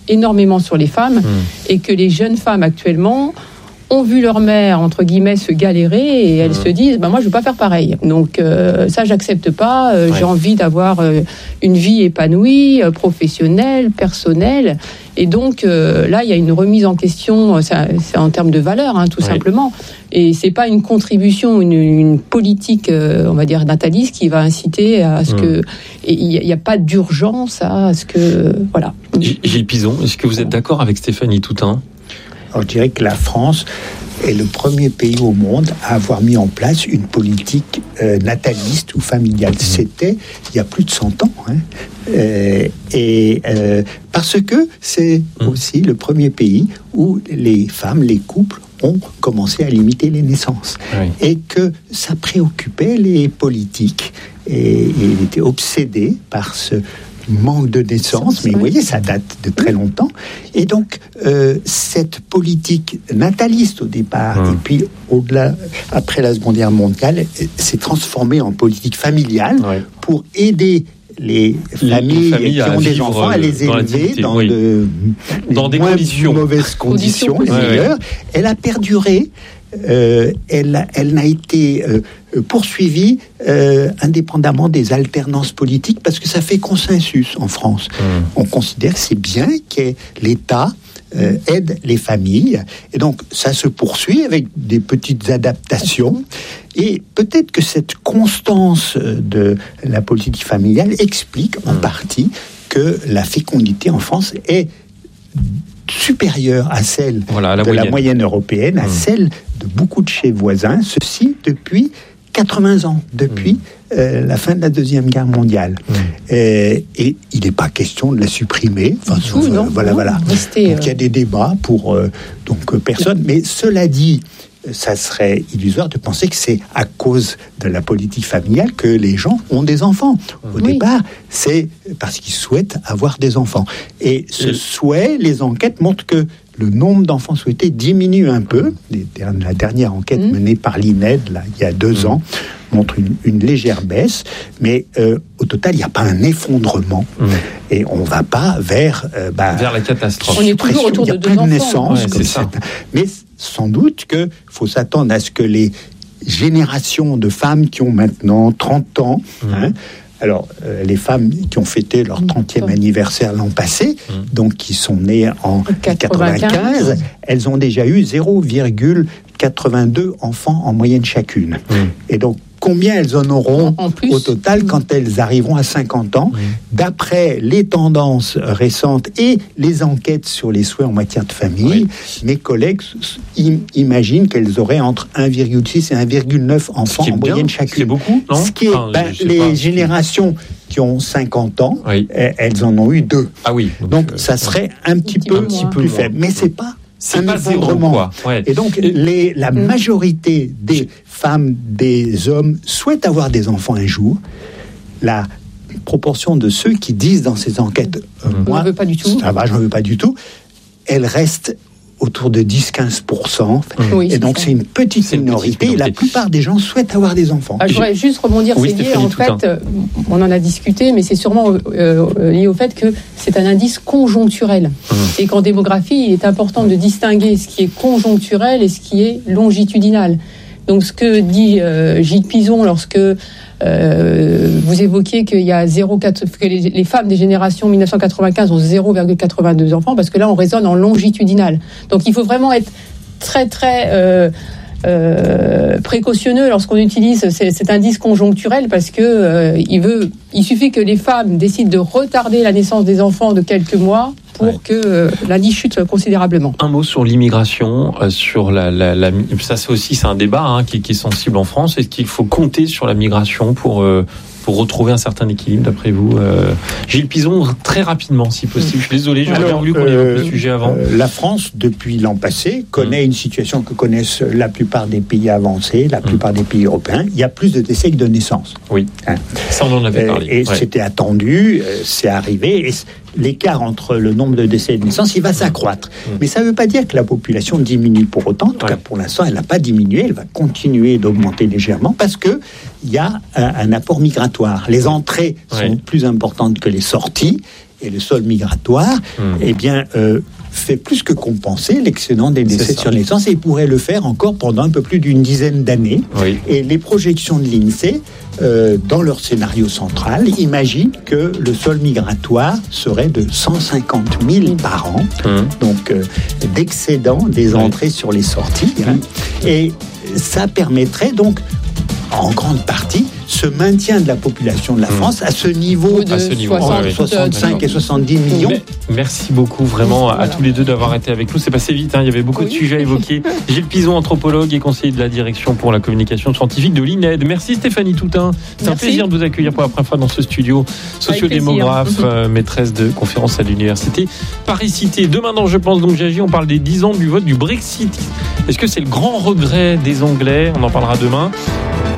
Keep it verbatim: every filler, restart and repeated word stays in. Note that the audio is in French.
énormément sur les femmes, mmh. et que les jeunes femmes actuellement ont vu leur mère, entre guillemets, se galérer, et elles mmh. se disent bah, « moi, je ne veux pas faire pareil ». Donc euh, ça, j'accepte pas. Euh, ouais. J'ai envie d'avoir euh, une vie épanouie, euh, professionnelle, personnelle. Et donc euh, là, il y a une remise en question, ça, c'est en termes de valeurs, hein, tout ouais. simplement. Et ce n'est pas une contribution, une, une politique, euh, on va dire, nataliste qui va inciter à ce mmh. que... Il n'y a, a pas d'urgence à ce que... Voilà. Gilles Pizon, est-ce que vous êtes d'accord avec Stéphanie Toutain ? Alors, je dirais que la France est le premier pays au monde à avoir mis en place une politique euh, nataliste ou familiale. Mmh. C'était il y a plus de cent ans. Hein. Euh, et euh, parce que c'est mmh. aussi le premier pays où les femmes, les couples ont commencé à limiter les naissances. Oui. Et que ça préoccupait les politiques. Et, et ils étaient obsédés par ce manque de naissance, mais vous voyez, ça date de très longtemps. Et donc, euh, cette politique nataliste au départ, mmh. et puis au-delà, après la Seconde Guerre mondiale, s'est transformée en politique familiale ouais. pour aider les familles, les familles qui ont des enfants à les élever dans, dans, oui. de, dans des moins conditions. mauvaises conditions, conditions les meilleures. Ouais. Elle a perduré. Euh, elle, elle n'a été euh, poursuivie euh, indépendamment des alternances politiques parce que ça fait consensus en France. Mmh. On considère que c'est bien que l'État euh, aide les familles et donc ça se poursuit avec des petites adaptations et peut-être que cette constance de la politique familiale explique mmh. en partie que la fécondité en France est supérieure à celle voilà, à la de moyenne. la moyenne européenne, à mmh. celle de beaucoup de chez voisins, ceci depuis quatre-vingts ans, depuis mmh. euh, la fin de la Deuxième Guerre mondiale. Mmh. Euh, et il n'est pas question de la supprimer. Enfin, Tout, euh, non, voilà, non, voilà. Rester, donc il y a des débats pour euh, donc euh, personne. Mais cela dit, ça serait illusoire de penser que c'est à cause de la politique familiale que les gens ont des enfants. Au oui. départ, c'est parce qu'ils souhaitent avoir des enfants. Et ce souhait, les enquêtes montrent que le nombre d'enfants souhaités diminue un peu. La dernière enquête mmh. menée par l'I N E D, là, il y a deux mmh. ans, montre une, une légère baisse, mais euh, au total, il n'y a pas un effondrement. Mmh. Et on ne va pas vers... Euh, bah, vers la catastrophe. On est toujours autour de deux enfants. Il n'y a plus de naissance. Ouais, comme c'est ça. Mais sans doute qu'il faut s'attendre à ce que les générations de femmes qui ont maintenant trente ans... Mmh. Hein, alors, euh, les femmes qui ont fêté leur trentième mmh. anniversaire l'an passé, mmh. donc qui sont nées en quatre-vingt-quinze, quatre-vingt-quinze, elles ont déjà eu zéro virgule quatre-vingt-deux enfants en moyenne chacune. Mmh. Et donc, combien elles en auront en plus, au total mmh. quand elles arriveront à cinquante ans, mmh. d'après les tendances récentes et les enquêtes sur les souhaits en matière de famille, oui. mes collègues im- imaginent qu'elles auraient entre un virgule six et un virgule neuf enfants en moyenne bien, chacune. Ce qui est beaucoup, non ? Ce qui est, enfin, ben, les pas, générations qui ont cinquante ans, oui. elles en ont eu deux. Ah oui. Donc, donc euh, ça serait un petit, un peu, petit peu plus faible. Mais c'est pas C'est un pas effondrement. Zéro, quoi. Ouais. Et donc, les, la mmh. majorité des femmes, des hommes souhaitent avoir des enfants un jour. La proportion de ceux qui disent dans ces enquêtes, euh, mmh. moi, je ne veux pas du tout. Ça va, je ne veux pas du tout. Elle reste autour de dix à quinze pour cent. Oui, et donc, c'est, c'est une petite c'est minorité. Une petite minorité. La plupart des gens souhaitent avoir des enfants. Ah, je voudrais juste rebondir. Oui, c'est lié, en fait, euh, on en a discuté, mais c'est sûrement euh, lié au fait que c'est un indice conjoncturel. Mmh. Et qu'en démographie, il est important de distinguer ce qui est conjoncturel et ce qui est longitudinal. Donc, ce que dit euh, Gilles Pizon lorsque euh, vous évoquiez qu'il y a zéro virgule quatre, que les, les femmes des générations dix-neuf cent quatre-vingt-quinze ont zéro virgule quatre-vingt-deux enfants, parce que là, on raisonne en longitudinal. Donc, il faut vraiment être très, très euh, euh, précautionneux lorsqu'on utilise c- cet indice conjoncturel, parce que euh, il veut, il suffit que les femmes décident de retarder la naissance des enfants de quelques mois pour ouais. que euh, l'indice chute considérablement. Un mot sur l'immigration, euh, sur la, la, la, ça c'est aussi c'est un débat hein, qui, qui est sensible en France. Est-ce qu'il faut compter sur la migration pour euh, pour retrouver un certain équilibre, d'après vous, euh, Gilles Pizon, très rapidement, si possible. Je suis désolé, j'aurais bien voulu qu'on euh, évoque le sujet avant. Euh, la France, depuis l'an passé, connaît mmh. une situation que connaissent la plupart des pays avancés, la plupart mmh. des pays européens. Il y a plus de décès que de naissances. Oui, hein. Ça on en avait parlé. Et ouais. c'était attendu, euh, c'est arrivé. Et l'écart entre le nombre de décès et de naissances, il va s'accroître. Mmh. Mais ça ne veut pas dire que la population diminue pour autant. En tout ouais. cas, pour l'instant, elle n'a pas diminué. Elle va continuer d'augmenter légèrement parce qu'il y a un, un apport migratoire. Les entrées ouais. sont plus importantes que les sorties. Et le sol migratoire, mmh. eh bien, euh, fait plus que compenser l'excédent des décès sur naissance, et il pourrait le faire encore pendant un peu plus d'une dizaine d'années. Oui. Et les projections de l'INSEE, euh, dans leur scénario central, imaginent que le sol migratoire serait de cent cinquante mille par an, mmh. donc euh, d'excédent des oui. entrées sur les sorties. Hein. Mmh. Et ça permettrait donc, en grande partie, ce maintien de la population de la France à ce niveau de ce niveau, soixante, entre soixante-cinq et soixante-dix millions. Mais, merci beaucoup vraiment voilà. à tous les deux d'avoir été avec nous. C'est passé vite, hein. Il y avait beaucoup oui. de sujets à évoquer. Gilles Pizon, anthropologue et conseiller de la direction pour la communication scientifique de l'I N E D. Merci Stéphanie Toutain. C'est merci. Un plaisir de vous accueillir pour la première fois dans ce studio. Sociodémographe, euh, maîtresse de conférences à l'université Paris-Cité. Demain dans Je pense donc j'agis, on parle des dix ans du vote du Brexit. Est-ce que c'est le grand regret des Anglais ? On en parlera demain.